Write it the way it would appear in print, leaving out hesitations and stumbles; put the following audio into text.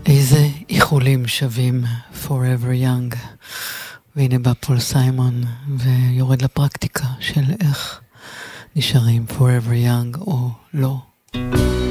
איזה איחולים שווים Forever Young. והנה בא פול סיימון ויורד לפרקטיקה של איך נשארים Forever Young או לא.